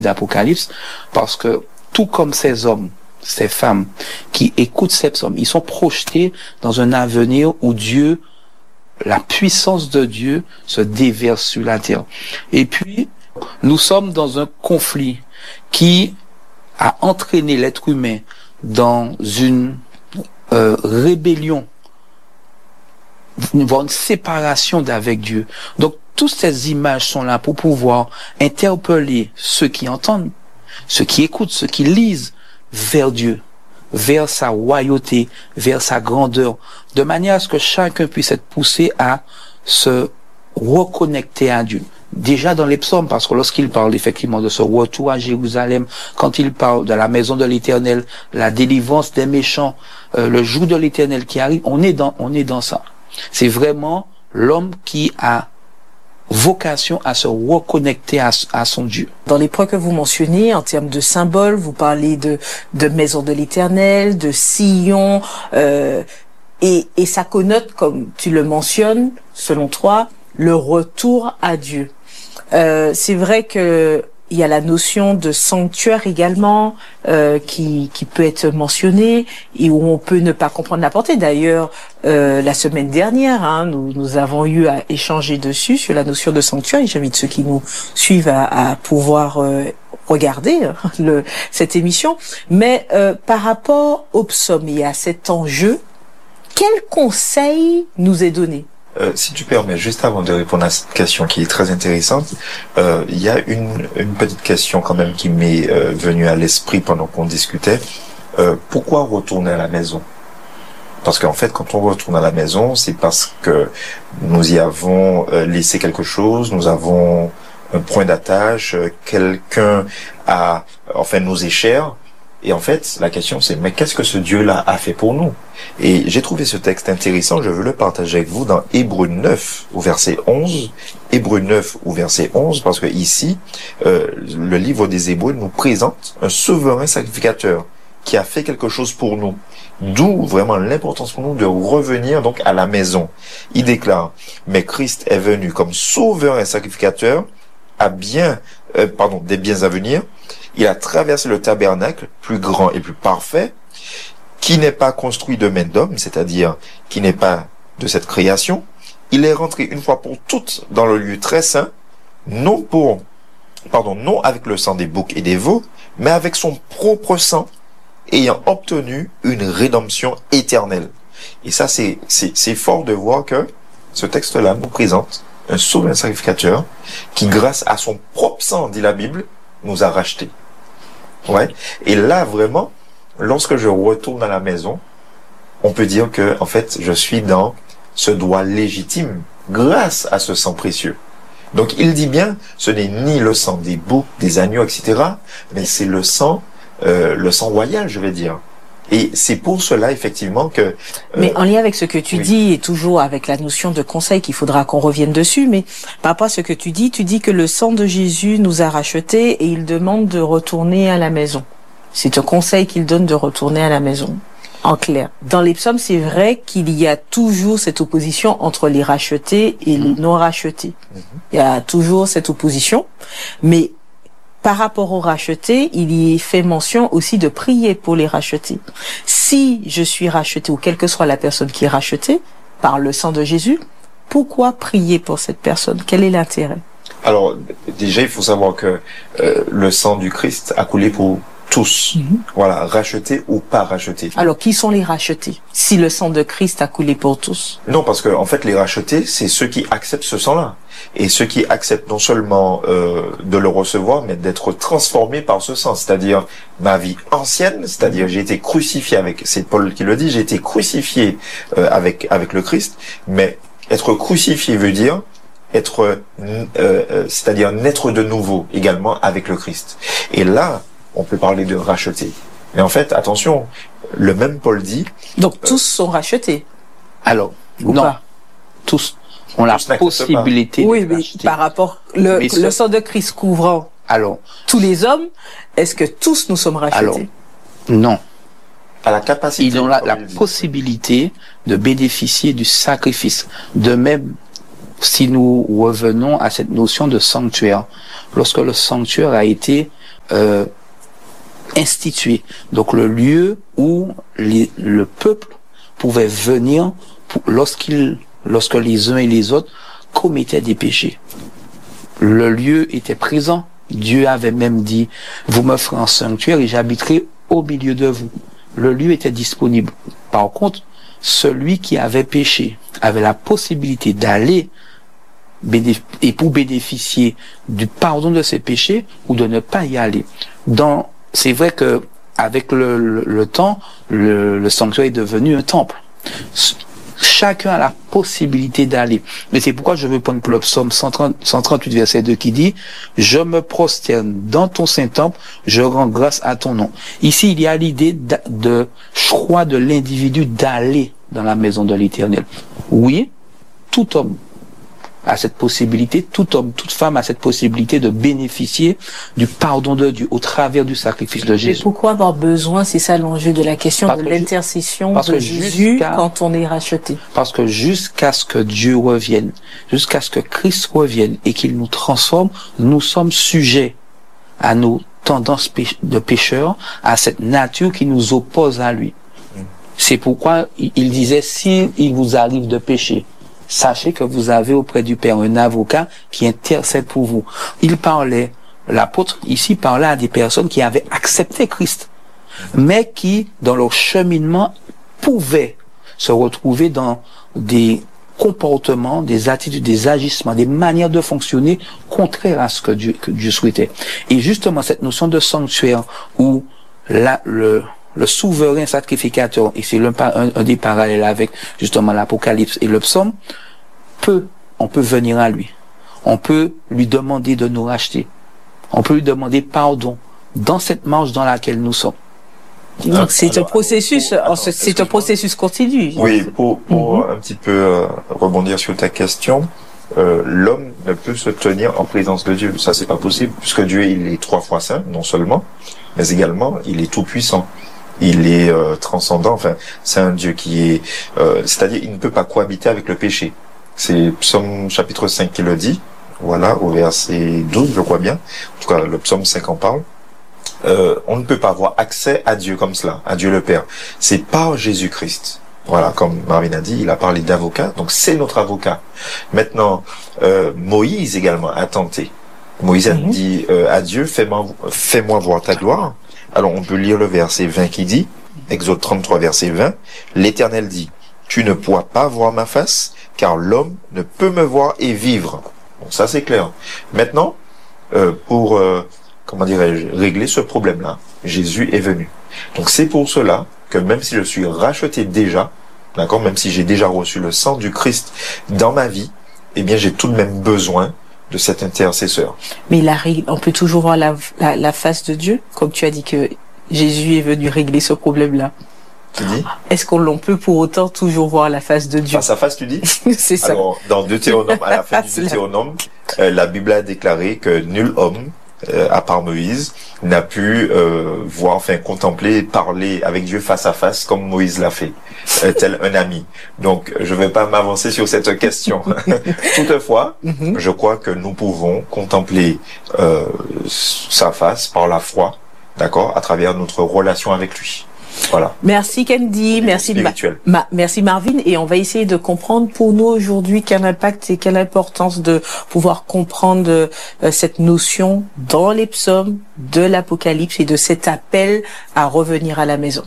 d'Apocalypse, parce que tout comme ces hommes, ces femmes qui écoutent ces psaumes, ils sont projetés dans un avenir où Dieu, la puissance de Dieu se déverse sur la terre. Et puis, nous sommes dans un conflit qui a entraîné l'être humain dans une rébellion, voire une séparation d'avec Dieu. Donc, toutes ces images sont là pour pouvoir interpeller ceux qui entendent, ceux qui écoutent, ceux qui lisent vers Dieu, vers sa royauté, vers sa grandeur, de manière à ce que chacun puisse être poussé à se reconnecter à Dieu. Déjà dans les psaumes, parce que lorsqu'il parle effectivement de ce retour à Jérusalem, quand il parle de la maison de l'Éternel, la délivrance des méchants, le jour de l'Éternel qui arrive, on est dans ça. C'est vraiment l'homme qui a vocation à se reconnecter à son Dieu. Dans les points que vous mentionnez, en termes de symboles, vous parlez de maison de l'Éternel, de Sion, et ça connote, comme tu le mentionnes, selon toi, le retour à Dieu. C'est vrai que il y a la notion de sanctuaire également qui peut être mentionnée et où on peut ne pas comprendre la portée. D'ailleurs, la semaine dernière, nous avons eu à échanger dessus sur la notion de sanctuaire. Et j'invite ceux qui nous suivent à pouvoir regarder cette émission. Mais par rapport au psaume et à cet enjeu, quel conseil nous est donné? Si tu permets, juste avant de répondre à cette question qui est très intéressante, il y a une petite question quand même qui m'est venue à l'esprit pendant qu'on discutait. Pourquoi retourner à la maison? Parce qu'en fait, quand on retourne à la maison, c'est parce que nous y avons laissé quelque chose, nous avons un point d'attache, quelqu'un nous est cher. Et en fait, la question c'est, mais qu'est-ce que ce Dieu-là a fait pour nous? Et j'ai trouvé ce texte intéressant, je veux le partager avec vous dans Hébreux 9 au verset 11. Hébreux 9 au verset 11, parce que ici, le livre des Hébreux nous présente un souverain sacrificateur qui a fait quelque chose pour nous. D'où vraiment l'importance pour nous de revenir donc à la maison. Il déclare, mais Christ est venu comme souverain sacrificateur des biens à venir. Il a traversé le tabernacle, plus grand et plus parfait, qui n'est pas construit de main d'homme, c'est-à-dire qui n'est pas de cette création. Il est rentré une fois pour toutes dans le lieu très saint, non avec le sang des boucs et des veaux, mais avec son propre sang, ayant obtenu une rédemption éternelle. Et ça, c'est fort de voir que ce texte-là nous présente un souverain sacrificateur qui, grâce à son propre sang, dit la Bible, nous a rachetés. Ouais. Et là, vraiment, lorsque je retourne à la maison, on peut dire que, en fait, je suis dans ce droit légitime grâce à ce sang précieux. Donc, il dit bien, ce n'est ni le sang des boucs, des agneaux, etc., mais c'est le sang royal, je vais dire. Et c'est pour cela, effectivement, que... Mais en lien avec ce que tu dis, et toujours avec la notion de conseil qu'il faudra qu'on revienne dessus, mais par rapport à ce que tu dis que le sang de Jésus nous a rachetés et il demande de retourner à la maison. C'est un conseil qu'il donne de retourner à la maison. En clair. Dans les psaumes, c'est vrai qu'il y a toujours cette opposition entre les rachetés et les non rachetés. Il y a toujours cette opposition, mais par rapport aux rachetés, il y est fait mention aussi de prier pour les rachetés. Si je suis racheté, ou quelle que soit la personne qui est rachetée par le sang de Jésus, pourquoi prier pour cette personne? Quel est l'intérêt? Alors, déjà, il faut savoir que le sang du Christ a coulé pour tous. Voilà, rachetés ou pas rachetés. Alors, qui sont les rachetés si le sang de Christ a coulé pour tous? Non, parce que en fait, les rachetés, c'est ceux qui acceptent ce sang-là. Et ceux qui acceptent non seulement de le recevoir, mais d'être transformés par ce sang. C'est-à-dire ma vie ancienne, c'est-à-dire j'ai été crucifié avec, c'est Paul qui le dit, j'ai été crucifié avec le Christ. Mais être crucifié veut dire c'est-à-dire naître de nouveau également avec le Christ. Et là, on peut parler de racheter. Mais en fait, attention, le même Paul dit... Donc tous sont rachetés. Alors, ou non, pas? Tous ont la possibilité de racheter. Oui, par rapport le sang de Christ couvrant tous les hommes, est-ce que tous nous sommes rachetés? Alors, non. À la capacité. Ils ont la possibilité de bénéficier du sacrifice. De même, si nous revenons à cette notion de sanctuaire, lorsque le sanctuaire a été institué. Donc le lieu où le peuple pouvait venir lorsque les uns et les autres commettaient des péchés. Le lieu était présent. Dieu avait même dit, vous me ferez un sanctuaire et j'habiterai au milieu de vous. Le lieu était disponible. Par contre, celui qui avait péché avait la possibilité d'aller et pour bénéficier du pardon de ses péchés ou de ne pas y aller. C'est vrai que avec le temps, le sanctuaire est devenu un temple. Chacun a la possibilité d'aller. Mais c'est pourquoi je veux prendre le psaume 138 verset 2 qui dit « Je me prosterne dans ton Saint-Temple, je rends grâce à ton nom ». Ici, il y a l'idée de choix de l'individu d'aller dans la maison de l'Éternel. Oui, tout homme a cette possibilité, tout homme, toute femme a cette possibilité de bénéficier du pardon de Dieu au travers du sacrifice de Jésus. Mais pourquoi avoir besoin, c'est ça l'enjeu de la question, de l'intercession de Jésus quand on est racheté? Parce que jusqu'à ce que Dieu revienne, jusqu'à ce que Christ revienne et qu'il nous transforme, nous sommes sujets à nos tendances de pécheurs, à cette nature qui nous oppose à lui. C'est pourquoi il disait, si il vous arrive de pécher, sachez que vous avez auprès du Père un avocat qui intercède pour vous. L'apôtre ici parlait à des personnes qui avaient accepté Christ, mais qui, dans leur cheminement, pouvaient se retrouver dans des comportements, des attitudes, des agissements, des manières de fonctionner contraires à ce que Dieu souhaitait. Et justement, cette notion de sanctuaire où le souverain sacrificateur, et c'est un des parallèles avec justement l'Apocalypse et le psaume, on peut venir à lui. On peut lui demander de nous racheter. On peut lui demander pardon dans cette marche dans laquelle nous sommes. Donc c'est un processus, c'est un processus continu. Oui, pour un petit peu rebondir sur ta question, l'homme ne peut se tenir en présence de Dieu. Ça, c'est pas possible, puisque Dieu, il est 3 fois saint, non seulement, mais également, il est tout puissant. Il est transcendant. Enfin, c'est un Dieu qui est, c'est-à-dire, il ne peut pas cohabiter avec le péché. C'est Psaume chapitre 5 qui le dit. Voilà, au verset 12, je crois bien. En tout cas, le Psaume 5 en parle. On ne peut pas avoir accès à Dieu comme cela, à Dieu le Père. C'est par Jésus-Christ. Voilà, comme Marvin a dit, il a parlé d'avocat, donc c'est notre avocat. Maintenant, Moïse également a tenté. Moïse a dit à Dieu, fais-moi voir ta gloire. Alors on peut lire le verset 20 qui dit, Exode 33 verset 20, l'Éternel dit, tu ne pourras pas voir ma face, car l'homme ne peut me voir et vivre. Bon, ça c'est clair. Maintenant, pour régler ce problème-là, Jésus est venu. Donc c'est pour cela que même si je suis racheté déjà, d'accord, même si j'ai déjà reçu le sang du Christ dans ma vie, eh bien j'ai tout de même besoin de cet intercesseur. Mais on peut toujours voir la face de Dieu, comme tu as dit que Jésus est venu régler ce problème-là. Tu dis? Est-ce qu'on peut pour autant toujours voir la face de Dieu? Face à face, tu dis? C'est ça. Alors, dans Deutéronome, à la fin du Deutéronome, la Bible a déclaré que nul homme, à part Moïse, n'a pu contempler, parler avec Dieu face à face comme Moïse l'a fait, tel un ami. Donc, je vais pas m'avancer sur cette question. Toutefois, je crois que nous pouvons contempler sa face par la foi, d'accord, à travers notre relation avec lui. Voilà. Merci Kendi, merci merci Marvin, et on va essayer de comprendre pour nous aujourd'hui quel impact et quelle importance de pouvoir comprendre cette notion dans les psaumes de l'Apocalypse et de cet appel à revenir à la maison.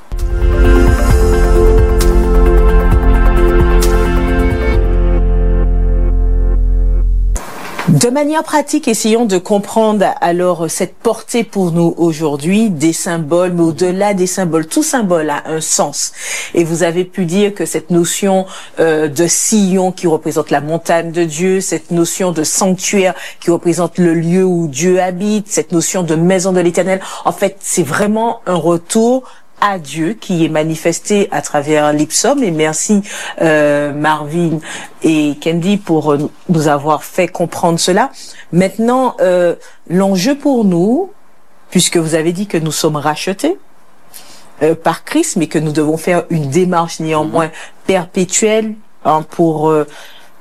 De manière pratique, essayons de comprendre alors cette portée pour nous aujourd'hui des symboles, mais au-delà des symboles, tout symbole a un sens. Et vous avez pu dire que cette notion de Sion qui représente la montagne de Dieu, cette notion de sanctuaire qui représente le lieu où Dieu habite, cette notion de maison de l'Éternel, en fait, c'est vraiment un retour à Dieu qui est manifesté à travers les psaumes. Et merci Marvin et Kendi pour nous avoir fait comprendre cela. Maintenant, l'enjeu pour nous, puisque vous avez dit que nous sommes rachetés par Christ, mais que nous devons faire une démarche néanmoins perpétuelle pour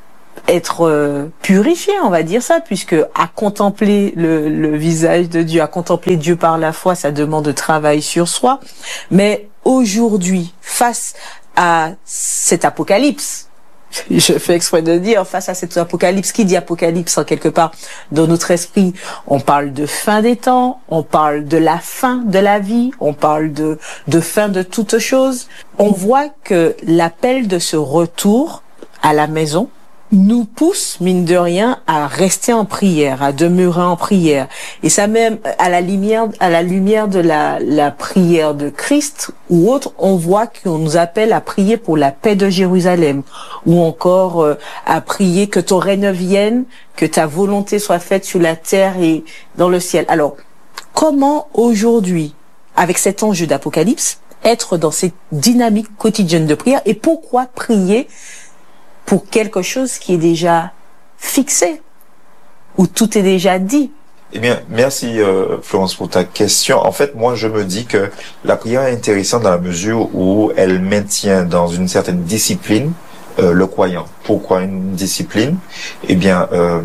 être purifié, on va dire ça, puisque à contempler le visage de Dieu, à contempler Dieu par la foi, ça demande de travail sur soi. Mais aujourd'hui, face à cet apocalypse, je fais exprès de dire, face à cet apocalypse, qui dit apocalypse en quelque part dans notre esprit, on parle de fin des temps, on parle de la fin de la vie, on parle de fin de toute chose. On voit que l'appel de ce retour à la maison nous pousse, mine de rien, à rester en prière, à demeurer en prière. Et ça même, à la lumière de la prière de Christ ou autre, on voit qu'on nous appelle à prier pour la paix de Jérusalem, ou encore à prier que ton règne vienne, que ta volonté soit faite sur la terre et dans le ciel. Alors, comment aujourd'hui, avec cet enjeu d'Apocalypse, être dans cette dynamique quotidienne de prière, et pourquoi prier pour quelque chose qui est déjà fixé, où tout est déjà dit? Eh bien, merci Florence pour ta question. En fait, moi, je me dis que la prière est intéressante dans la mesure où elle maintient dans une certaine discipline le croyant. Pourquoi une discipline? Eh bien,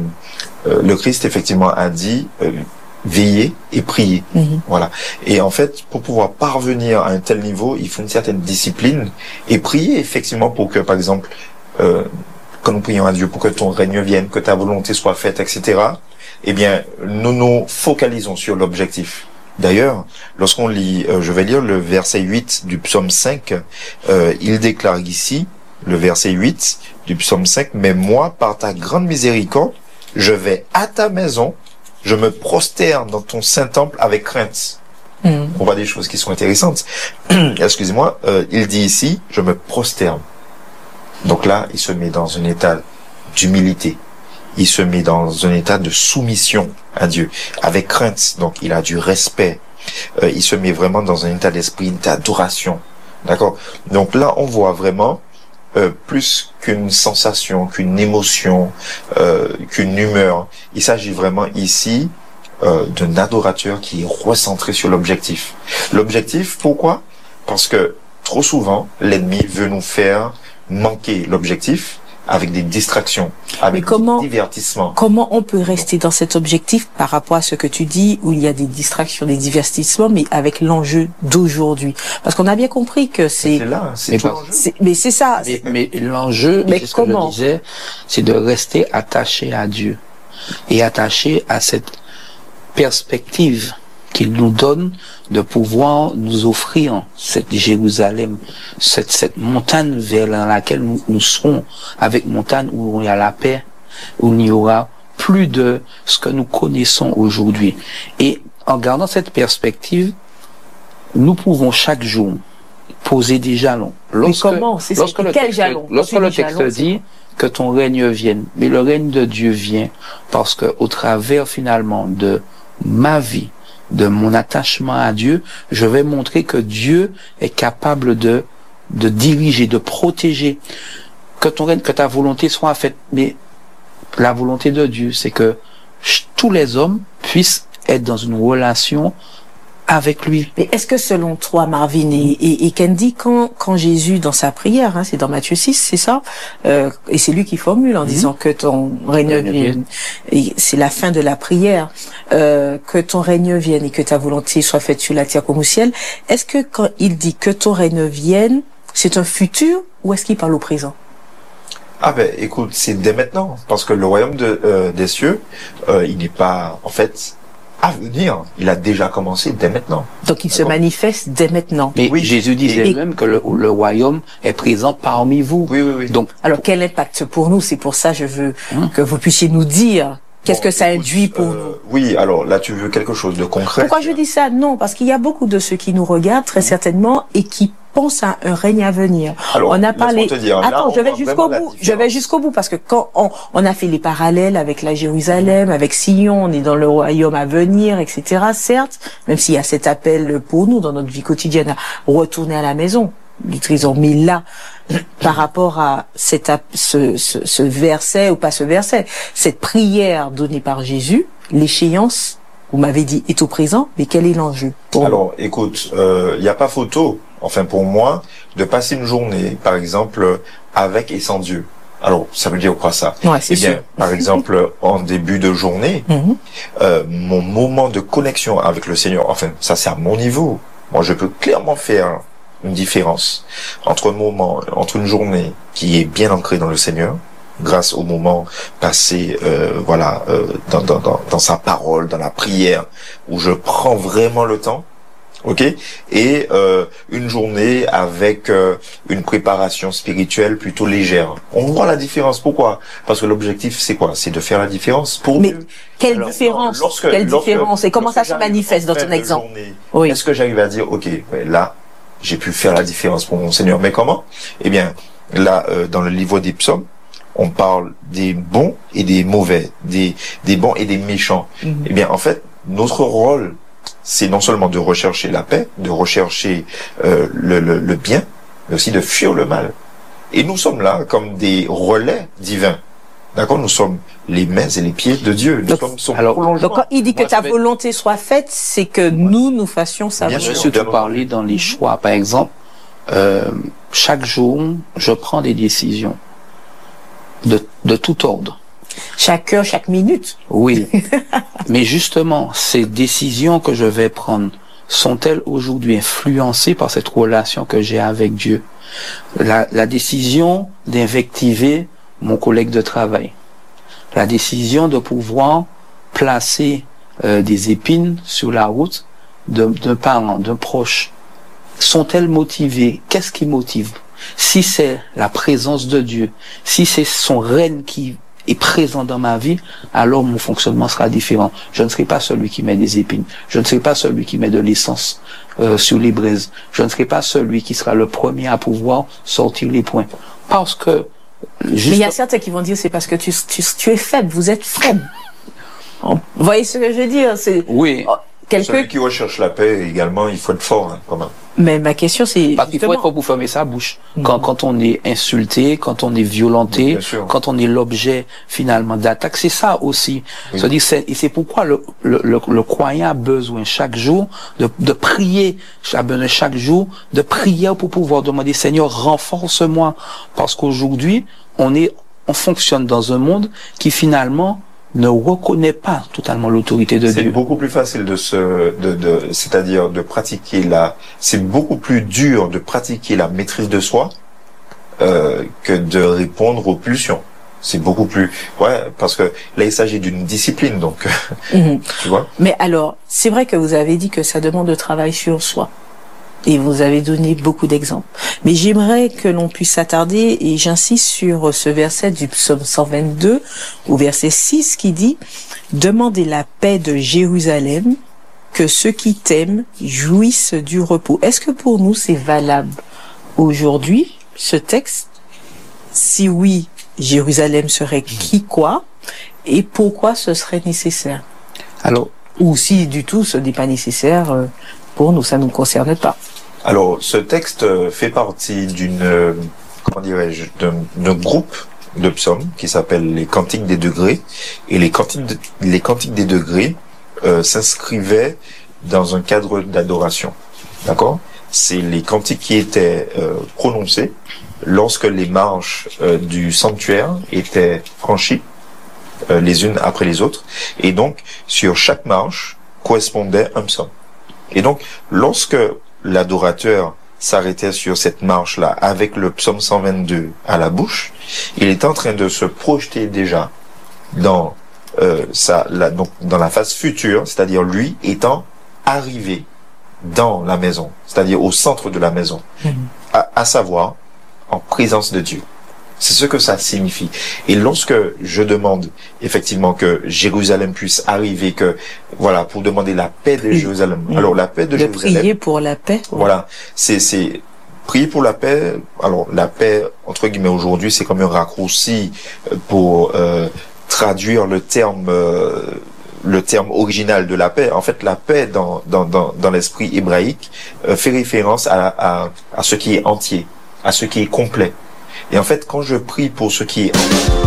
le Christ, effectivement, a dit veiller et prier. Voilà. Et en fait, pour pouvoir parvenir à un tel niveau, il faut une certaine discipline et prier, effectivement, pour que, par exemple, quand nous prions à Dieu pour que ton règne vienne, que ta volonté soit faite, etc., eh bien, nous nous focalisons sur l'objectif. D'ailleurs, lorsqu'on lit, je vais lire le verset 8 du psaume 5, il déclare ici, le verset 8 du psaume 5, « Mais moi, par ta grande miséricorde, je vais à ta maison, je me prosterne dans ton saint temple avec crainte. » On voit des choses qui sont intéressantes. Excusez-moi, il dit ici, « Je me prosterne ». Donc là, il se met dans un état d'humilité. Il se met dans un état de soumission à Dieu, avec crainte. Donc, il a du respect. Il se met vraiment dans un état d'esprit d'adoration. D'accord? Donc là, on voit vraiment plus qu'une sensation, qu'une émotion, qu'une humeur. Il s'agit vraiment ici d'un adorateur qui est recentré sur l'objectif. L'objectif, pourquoi? Parce que trop souvent, l'ennemi veut nous faire manquer l'objectif avec des distractions, avec des divertissements. Comment on peut rester dans cet objectif par rapport à ce que tu dis, où il y a des distractions, des divertissements, mais avec l'enjeu d'aujourd'hui? Parce qu'on a bien compris que c'est là, c'est tout l'enjeu. Mais c'est ça. Mais l'enjeu, c'est ce que je disais, c'est de rester attaché à Dieu et attaché à cette perspective qu'il nous donne de pouvoir nous offrir cette Jérusalem, cette montagne vers laquelle nous serons, avec montagne où il y a la paix, où il n'y aura plus de ce que nous connaissons aujourd'hui. Et en gardant cette perspective, nous pouvons chaque jour poser des jalons. Lorsque le texte dit que ton règne vienne, mais le règne de Dieu vient parce que au travers finalement de ma vie, de mon attachement à Dieu, je vais montrer que Dieu est capable de diriger, de protéger, que ta volonté soit faite. Mais la volonté de Dieu, c'est que tous les hommes puissent être dans une relation avec lui. Mais est-ce que selon toi, Marvin et Candy, quand Jésus, dans sa prière, c'est dans Matthieu 6, c'est ça, et c'est lui qui formule en disant que ton règne vienne, et c'est la fin de la prière, que ton règne vienne et que ta volonté soit faite sur la terre comme au ciel, est-ce que quand il dit que ton règne vienne, c'est un futur ou est-ce qu'il parle au présent? Ah ben, écoute, c'est dès maintenant, parce que le royaume des cieux, il n'est pas, en fait, à venir. Il a déjà commencé dès maintenant. Donc il se manifeste dès maintenant. Mais oui, Jésus disait même que le royaume est présent parmi vous. Oui. Donc, alors quel impact pour nous? C'est pour ça je veux que vous puissiez nous dire qu'est-ce que ça induit pour nous. Oui, alors là tu veux quelque chose de concret. Pourquoi je dis ça? Non, parce qu'il y a beaucoup de ceux qui nous regardent très certainement et qui pensent à un règne à venir. Alors, on a parlé. Attends, je vais jusqu'au bout. Je vais jusqu'au bout parce que quand on a fait les parallèles avec la Jérusalem, avec Sion, on est dans le royaume à venir, etc. Certes, même s'il y a cet appel pour nous dans notre vie quotidienne à retourner à la maison, utilisons mais là par rapport à ce verset ou pas ce verset, cette prière donnée par Jésus, l'échéance, vous m'avez dit, est au présent, mais quel est l'enjeu? Alors, écoute, il n'y a pas photo. Enfin, pour moi, de passer une journée, par exemple, avec et sans Dieu. Alors, ça veut dire quoi ça? Ouais, c'est sûr. Par exemple, en début de journée, mon moment de connexion avec le Seigneur, enfin, ça c'est à mon niveau. Moi, je peux clairement faire une différence entre une journée qui est bien ancrée dans le Seigneur, grâce au moment passé, dans sa parole, dans la prière, où je prends vraiment le temps. Ok, et une journée avec une préparation spirituelle plutôt légère. On voit la différence. Pourquoi? Parce que l'objectif, c'est quoi? C'est de faire la différence pour Dieu. Mais quelle différence? Quelle différence? Et comment ça se manifeste dans ton exemple? Oui. Est-ce que j'arrive à dire, ok, là, j'ai pu faire la différence pour mon Seigneur. Mais comment? Eh bien, là, dans le livre des psaumes, on parle des bons et des mauvais, des bons et des méchants. Eh bien, en fait, notre rôle, c'est non seulement de rechercher la paix, de rechercher le bien, mais aussi de fuir le mal. Et nous sommes là comme des relais divins. D'accord? Nous sommes les mains et les pieds de Dieu. Nous sommes son prolongement. Donc quand il dit que ta volonté soit faite, c'est que nous fassions sa volonté. Je vais surtout parler dans les choix. Par exemple, chaque jour, je prends des décisions de tout ordre. Chaque heure, chaque minute. Oui. Mais justement, ces décisions que je vais prendre sont-elles aujourd'hui influencées par cette relation que j'ai avec Dieu? La décision d'invectiver mon collègue de travail. La décision de pouvoir placer des épines sur la route d'un parent, d'un proche. Sont-elles motivées? Qu'est-ce qui motive? Si c'est la présence de Dieu, si c'est son règne qui est présent dans ma vie, alors mon fonctionnement sera différent. Je ne serai pas celui qui met des épines. Je ne serai pas celui qui met de l'essence sur les braises. Je ne serai pas celui qui sera le premier à pouvoir sortir les points. Parce que... Mais il y a certains qui vont dire c'est parce que tu es faible, vous êtes faible. Vous voyez ce que je veux dire? Oui. Celui qui recherche la paix également, il faut être fort, hein, quand même. Mais ma question c'est... Parce qu'il faut être fort pour fermer sa bouche. Quand on est insulté, quand on est violenté, quand on est l'objet finalement d'attaque, c'est ça aussi. Oui. C'est pourquoi le croyant a besoin chaque jour de prier, a besoin chaque jour de prier pour pouvoir demander Seigneur, renforce-moi. Parce qu'aujourd'hui, on fonctionne dans un monde qui finalement ne reconnaît pas totalement l'autorité de Dieu. C'est beaucoup plus facile c'est-à-dire de pratiquer c'est beaucoup plus dur de pratiquer la maîtrise de soi, que de répondre aux pulsions. C'est beaucoup plus, parce que là, il s'agit d'une discipline, donc, tu vois. Mais alors, c'est vrai que vous avez dit que ça demande de travail sur soi. Et vous avez donné beaucoup d'exemples. Mais j'aimerais que l'on puisse s'attarder, et j'insiste sur ce verset du psaume 122, au verset 6, qui dit « Demandez la paix de Jérusalem, que ceux qui t'aiment jouissent du repos. » Est-ce que pour nous c'est valable aujourd'hui, ce texte? Si oui, Jérusalem serait qui, quoi? Et pourquoi ce serait nécessaire? Alors, ou si du tout ce n'est pas nécessaire, pour nous, ça ne nous concerne pas. Alors, ce texte fait partie d'un groupe de psaumes qui s'appelle les Cantiques des degrés. Et les Cantiques des degrés s'inscrivaient dans un cadre d'adoration. D'accord? C'est les cantiques qui étaient prononcés lorsque les marches du sanctuaire étaient franchies, les unes après les autres. Et donc, sur chaque marche correspondait un psaume. Et donc, lorsque l'adorateur s'arrêtait sur cette marche-là avec le psaume 122 à la bouche, il est en train de se projeter déjà dans dans la phase future, c'est-à-dire lui étant arrivé dans la maison, c'est-à-dire au centre de la maison, à savoir en présence de Dieu. C'est ce que ça signifie. Et lorsque je demande effectivement que Jérusalem puisse arriver, pour demander la paix de Jérusalem. Alors la paix de Jérusalem. Prier pour la paix. Voilà, c'est prier pour la paix. Alors la paix entre guillemets aujourd'hui, c'est comme un raccourci pour traduire le terme original de la paix. En fait, la paix dans l'esprit hébraïque fait référence à ce qui est entier, à ce qui est complet. Et en fait, quand je prie pour ce qui est